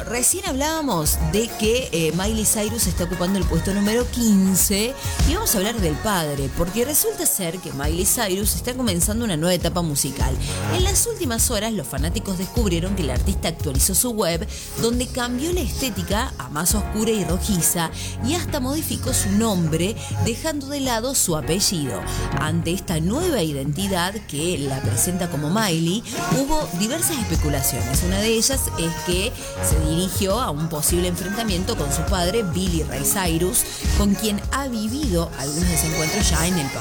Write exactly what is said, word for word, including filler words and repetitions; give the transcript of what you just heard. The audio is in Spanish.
Bueno, recién hablábamos de que eh, Miley Cyrus está ocupando el puesto número quince y vamos a hablar del padre, porque resulta ser que Miley Cyrus está comenzando una nueva etapa musical. En las últimas horas, los fanáticos descubrieron que el artista actualizó su web, donde cambió la estética a más oscura y rojiza y hasta modificó su nombre, dejando de lado su apellido. Ante esta nueva identidad que la presenta como Miley, hubo diversas especulaciones. Una de ellas es que se dirigió a un posible enfrentamiento con su padre, Billy Ray Cyrus, con quien ha vivido algunos desencuentros ya en el pasado.